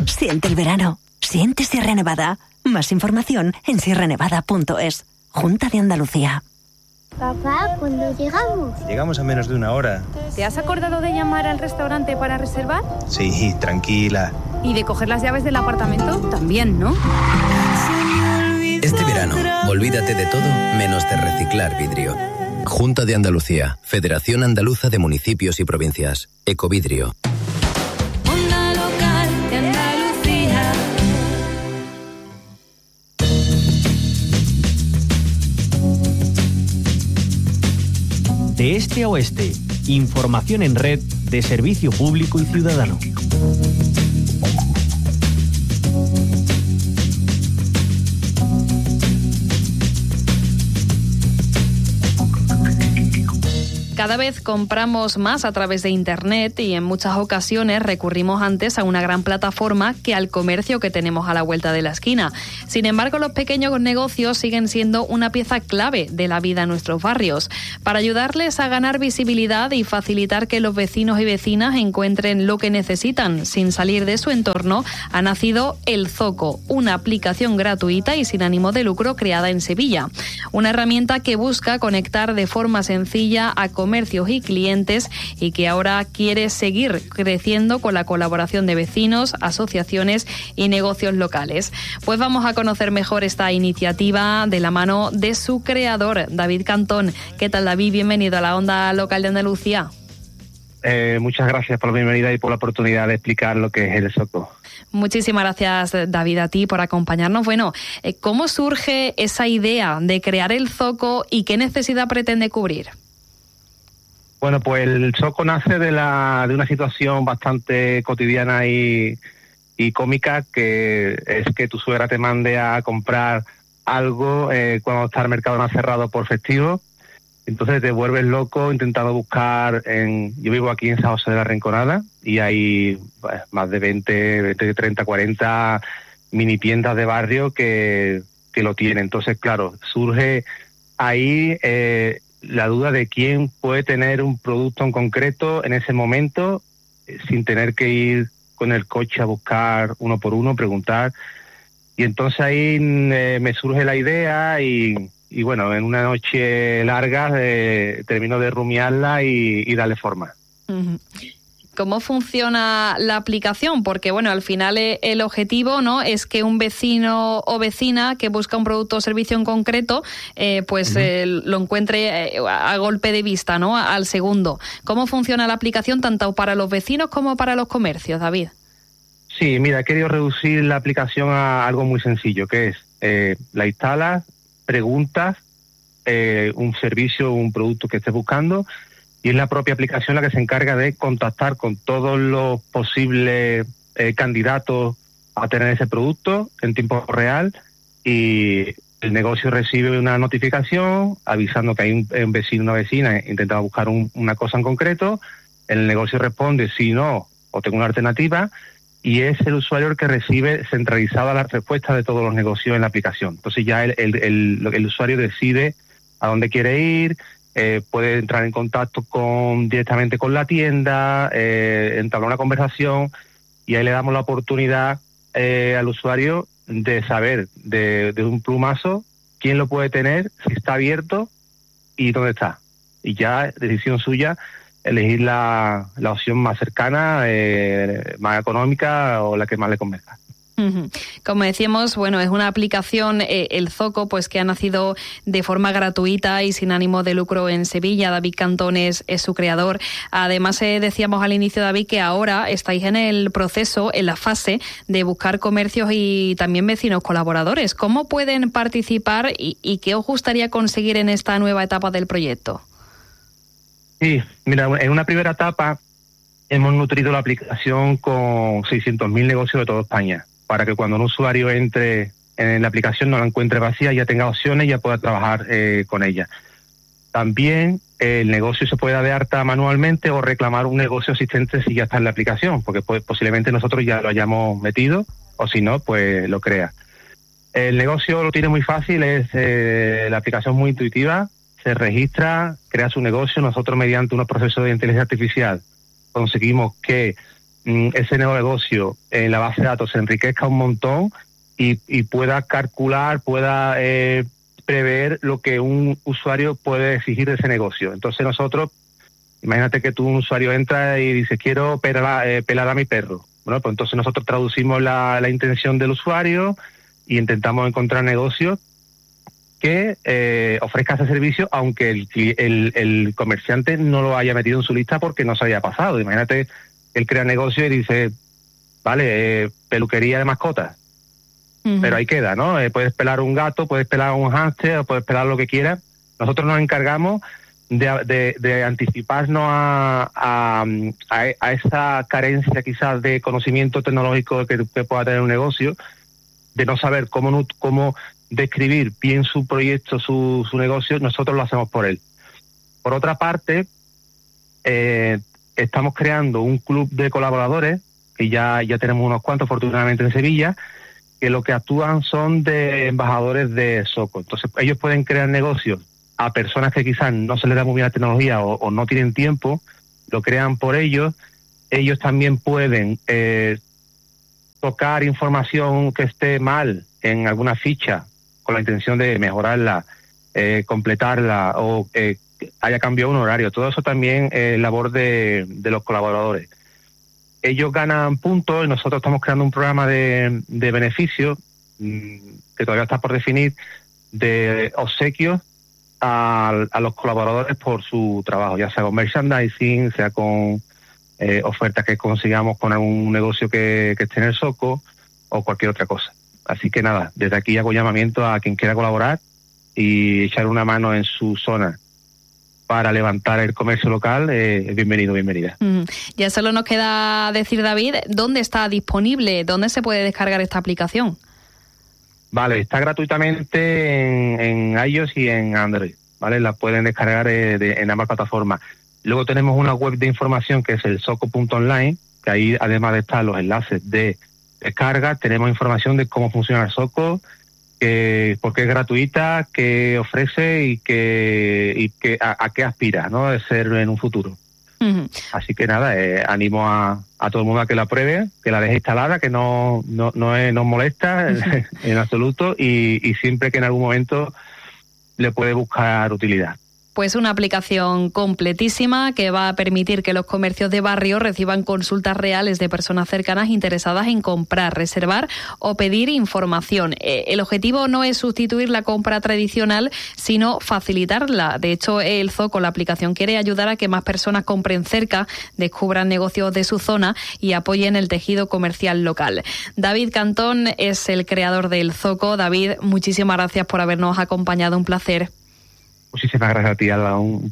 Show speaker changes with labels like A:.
A: Siente el verano. Siente Sierra Nevada. Más información en sierranevada.es. Junta de Andalucía.
B: Papá, ¿cuándo llegamos?
C: Llegamos a menos de una hora.
D: ¿Te has acordado de llamar al restaurante para reservar?
C: Sí, tranquila.
D: ¿Y de coger las llaves del apartamento? También, ¿no?
E: Este verano, olvídate de todo menos de reciclar vidrio. Junta de Andalucía, Federación Andaluza de Municipios y Provincias, Ecovidrio.
F: Onda local de Andalucía.
G: De este a oeste, información en red de servicio público y ciudadano.
D: Cada vez compramos más a través de Internet y en muchas ocasiones recurrimos antes a una gran plataforma que al comercio que tenemos a la vuelta de la esquina. Sin embargo, los pequeños negocios siguen siendo una pieza clave de la vida en nuestros barrios. Para ayudarles a ganar visibilidad y facilitar que los vecinos y vecinas encuentren lo que necesitan sin salir de su entorno, ha nacido El Zoco, una aplicación gratuita y sin ánimo de lucro creada en Sevilla. Una herramienta que busca conectar de forma sencilla a comercios y clientes y que ahora quiere seguir creciendo con la colaboración de vecinos, asociaciones y negocios locales. Pues vamos a conocer mejor esta iniciativa de la mano de su creador, David Cantón. ¿Qué tal, David? Bienvenido a la Onda Local de Andalucía.
H: Muchas gracias por la bienvenida y por la oportunidad de explicar lo que es El Zoco.
D: Muchísimas gracias, David, a ti por acompañarnos. Bueno, ¿cómo surge esa idea de crear El Zoco y qué necesidad pretende cubrir?
H: Bueno, pues El Zoco nace de una situación bastante cotidiana y cómica, que es que tu suegra te mande a comprar algo cuando está el mercado no cerrado por festivo. Entonces te vuelves loco intentando buscar yo vivo aquí en San José de la Rinconada y hay más de 20, 30, 40 mini tiendas de barrio que lo tienen. Entonces, claro, surge ahí la duda de quién puede tener un producto en concreto en ese momento sin tener que ir con el coche a buscar uno por uno, preguntar. Y entonces ahí me surge la idea y bueno, en una noche larga termino de rumiarla y darle forma.
D: Uh-huh. ¿Cómo funciona la aplicación? Porque, bueno, al final el objetivo, ¿no?, es que un vecino o vecina que busca un producto o servicio en concreto, lo encuentre a golpe de vista, ¿no?, al segundo. ¿Cómo funciona la aplicación tanto para los vecinos como para los comercios, David?
H: Sí, mira, he querido reducir la aplicación a algo muy sencillo, que es la instalas, preguntas un servicio o un producto que estés buscando, y es la propia aplicación la que se encarga de contactar con todos los posibles candidatos a tener ese producto en tiempo real, y el negocio recibe una notificación avisando que hay un vecino o una vecina intentando buscar una cosa en concreto. El negocio responde si no o tengo una alternativa, y es el usuario el que recibe centralizada la respuesta de todos los negocios en la aplicación. Entonces ya el usuario decide a dónde quiere ir, puede entrar en contacto directamente con la tienda, entablar una conversación, y ahí le damos la oportunidad al usuario de saber de un plumazo quién lo puede tener, si está abierto y dónde está. Y ya, decisión suya, elegir la opción más cercana, más económica o la que más le convenga.
D: Como decíamos, bueno, es una aplicación, El Zoco, pues que ha nacido de forma gratuita y sin ánimo de lucro en Sevilla. David Cantón es su creador. Además, decíamos al inicio, David, que ahora estáis en el proceso, en la fase de buscar comercios y también vecinos colaboradores. ¿Cómo pueden participar y qué os gustaría conseguir en esta nueva etapa del proyecto?
H: Sí, mira, en una primera etapa hemos nutrido la aplicación con 600.000 negocios de toda España, para que cuando un usuario entre en la aplicación no la encuentre vacía, ya tenga opciones y ya pueda trabajar con ella. También el negocio se puede dar de alta manualmente o reclamar un negocio existente si ya está en la aplicación, porque posiblemente nosotros ya lo hayamos metido, o si no, pues lo crea. El negocio lo tiene muy fácil, la aplicación es muy intuitiva, se registra, crea su negocio. Nosotros, mediante unos procesos de inteligencia artificial, conseguimos que ese nuevo negocio en la base de datos se enriquezca un montón y pueda calcular, pueda prever lo que un usuario puede exigir de ese negocio. Entonces nosotros, imagínate que tú, un usuario, entra y dice, quiero pelar a mi perro. Bueno, pues entonces nosotros traducimos la intención del usuario y intentamos encontrar negocios que ofrezca ese servicio, aunque el comerciante no lo haya metido en su lista porque no se haya pasado. Imagínate, él crea negocio y dice, vale, peluquería de mascotas. Pero ahí queda, ¿no? Puedes pelar un gato, puedes pelar un hámster, o puedes pelar lo que quieras. Nosotros nos encargamos de anticiparnos a esa carencia quizás de conocimiento tecnológico que pueda tener un negocio, de no saber cómo describir bien su proyecto, su negocio. Nosotros lo hacemos por él. Por otra parte, estamos creando un club de colaboradores, que ya tenemos unos cuantos, afortunadamente, en Sevilla, que lo que actúan son de embajadores de SOCO. Entonces, ellos pueden crear negocios a personas que quizás no se les da muy bien la tecnología o no tienen tiempo, lo crean por ellos. Ellos también pueden tocar información que esté mal en alguna ficha con la intención de mejorarla, completarla o haya cambiado un horario. Todo eso también es labor de los colaboradores. Ellos ganan puntos y nosotros estamos creando un programa de beneficio que todavía está por definir, de obsequios a los colaboradores por su trabajo, ya sea con merchandising, sea con ofertas que consigamos con algún negocio que esté en el SOCO o cualquier otra cosa. Así que nada, desde aquí hago llamamiento a quien quiera colaborar y echar una mano en su zona para levantar el comercio local. Bienvenido, bienvenida.
D: Ya solo nos queda decir, David, ¿dónde está disponible? ¿Dónde se puede descargar esta aplicación?
H: Vale, está gratuitamente en iOS y en Android, ¿vale? La pueden descargar en ambas plataformas. Luego tenemos una web de información que es el soco.online, que ahí, además de estar los enlaces de descarga, tenemos información de cómo funciona el SOCO, por qué es gratuita, qué ofrece y a qué aspira, ¿no?, de ser en un futuro. Así que nada, animo a todo el mundo a que la pruebe, que la deje instalada, que no molesta en absoluto y siempre que en algún momento le puede buscar utilidad.
D: Pues una aplicación completísima que va a permitir que los comercios de barrio reciban consultas reales de personas cercanas interesadas en comprar, reservar o pedir información. El objetivo no es sustituir la compra tradicional, sino facilitarla. De hecho, el ZOCO, la aplicación, quiere ayudar a que más personas compren cerca, descubran negocios de su zona y apoyen el tejido comercial local. David Cantón es el creador del ZOCO. David, muchísimas gracias por habernos acompañado. Un placer.
H: Muchísimas gracias a ti, Alba. Un